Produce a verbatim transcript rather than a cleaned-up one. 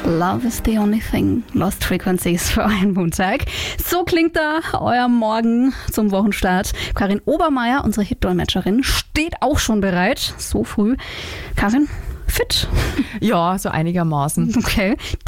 Love is the only thing. Lost Frequencies für einen Montag. So klingt da euer Morgen zum Wochenstart. Karin Obermeier, unsere Hit-Dolmetscherin, steht auch schon bereit. So früh. Karin, fit? Ja, so einigermaßen. Okay.